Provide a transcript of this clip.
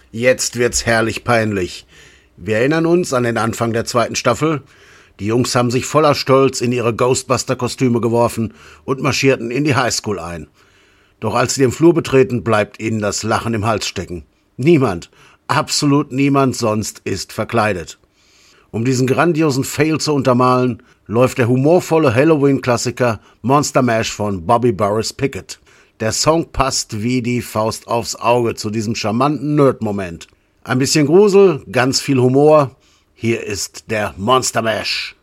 Jetzt wird's herrlich peinlich. Wir erinnern uns an den Anfang der 2. Staffel. Die Jungs haben sich voller Stolz in ihre Ghostbuster-Kostüme geworfen und marschierten in die Highschool ein. Doch als sie den Flur betreten, bleibt ihnen das Lachen im Hals stecken. Niemand, absolut niemand sonst ist verkleidet. Um diesen grandiosen Fail zu untermalen, läuft der humorvolle Halloween-Klassiker Monster Mash von Bobby Boris Pickett. Der Song passt wie die Faust aufs Auge zu diesem charmanten Nerd-Moment. Ein bisschen Grusel, ganz viel Humor. Hier ist der Monster Mash.